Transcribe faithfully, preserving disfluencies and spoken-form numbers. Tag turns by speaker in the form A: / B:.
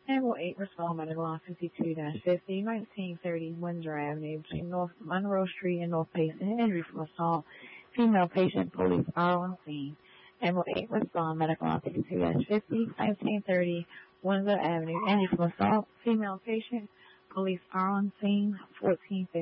A: Animal eight respond medical on fifty-two fifty, nineteen thirty Windsor Avenue between North Monroe Street and North Payson. Injury from assault. Female patient. Police are on scene. Animal eight respond medical on fifty-two fifty, nineteen thirty Windsor Avenue. Injury from assault. Female patient. Police are on scene. fourteen fifty.